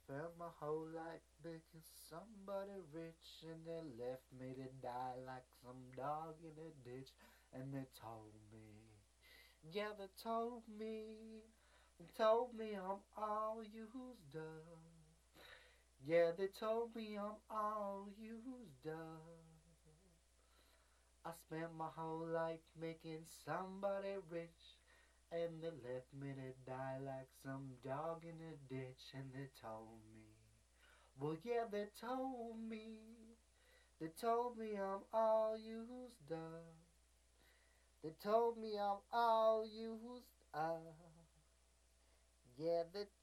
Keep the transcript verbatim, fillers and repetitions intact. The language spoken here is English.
spent my whole life making somebody rich, and they left me to die like some dog in a ditch. And they told me, yeah, they told me, they told me I'm all used up. Yeah, they told me I'm all used up. I spent my whole life making somebody rich, and they left me to die like some dog in a ditch. And they told me, well, yeah, they told me, they told me I'm all used up. They told me I'm all used up. Yeah, they